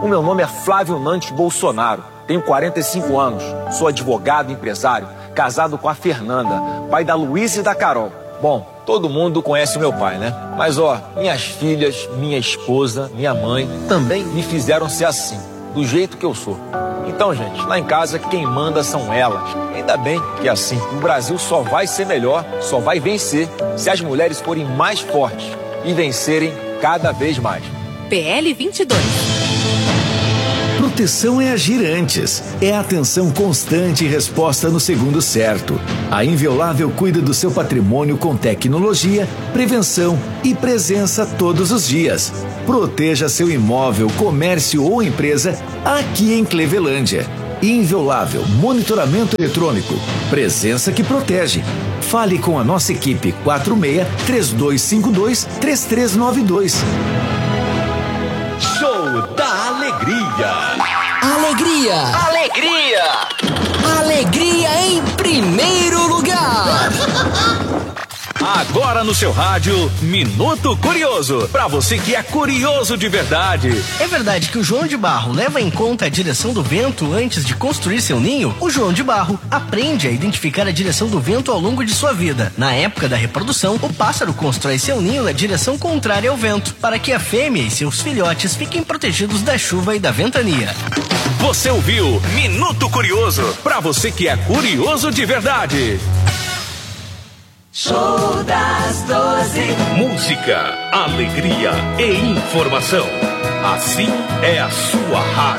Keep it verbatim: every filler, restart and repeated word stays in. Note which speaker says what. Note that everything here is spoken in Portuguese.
Speaker 1: O meu nome é Flávio Nantes Bolsonaro, tenho quarenta e cinco anos, sou advogado e empresário, casado com a Fernanda, pai da Luísa e da Carol. Bom, todo mundo conhece o meu pai, né? Mas ó, minhas filhas, minha esposa, minha mãe também me fizeram ser assim, do jeito que eu sou. Então, gente, lá em casa quem manda são elas. Ainda bem que é assim. O Brasil só vai ser melhor, só vai vencer se as mulheres forem mais fortes e vencerem cada vez mais.
Speaker 2: P L vinte e dois.
Speaker 3: Proteção é agir antes, é atenção constante e resposta no segundo certo. A Inviolável cuida do seu patrimônio com tecnologia, prevenção e presença todos os dias. Proteja seu imóvel, comércio ou empresa aqui em Clevelândia. Inviolável, monitoramento eletrônico, presença que protege. Fale com a nossa equipe quatro seis, três dois cinco dois, três três nove dois.
Speaker 4: Show da Alegria.
Speaker 5: Alegria!
Speaker 4: Alegria!
Speaker 5: Alegria em primeiro lugar!
Speaker 4: Agora no seu rádio, Minuto Curioso, pra você que é curioso de verdade.
Speaker 6: É verdade que o João de Barro leva em conta a direção do vento antes de construir seu ninho? O João de Barro aprende a identificar a direção do vento ao longo de sua vida. Na época da reprodução, o pássaro constrói seu ninho na direção contrária ao vento, para que a fêmea e seus filhotes fiquem protegidos da chuva e da ventania.
Speaker 4: Você ouviu Minuto Curioso, pra você que é curioso de verdade.
Speaker 7: Show das doze.
Speaker 4: Música, alegria e informação. Assim é a sua rádio.